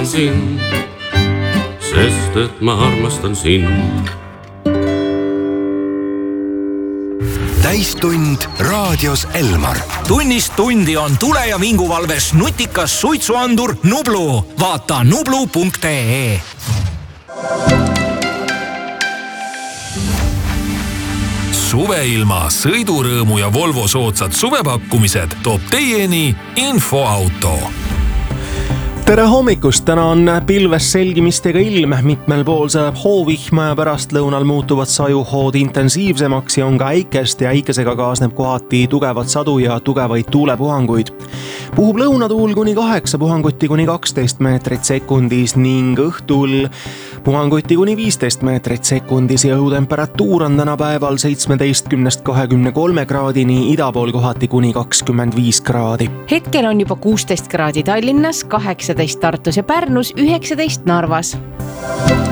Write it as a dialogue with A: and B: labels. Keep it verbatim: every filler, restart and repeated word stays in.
A: sind, sest et ma armastan sind.
B: Täistund raadios Elmar.
C: Tunnist tundi on tule- ja vinguvalves nutikas suitsuandur Nublu. Vaata nublu punkt ee.
D: Suveilma, sõidurõõmu ja Volvo soodsad suvepakkumised toob teieni Infoauto.
E: Tere hommikust, täna on pilves selgimistega ilm, mitmel pool sajab hoovihma ja pärast lõunal muutuvad sajuhood intensiivsemaks ja on ka äikest ja äikesega kaasneb kohati tugevat sadu ja tugevaid tuulepuhanguid. Puhub lõunatuul kuni kaheksa, puhanguti kuni kaksteist meetrit sekundis ning õhtul puhanguti kuni viisteist meetrit sekundis ja õhutemperatuur on täna päeval seitsmeteistkümnest kahekümne kolme kraadini, idapool kohati kuni kakskümmend viis kraadi.
F: Hetkel on juba kuusteist kraadi Tallinnas, kaheksateist Tartus ja Pärnus, üheksateist Narvas.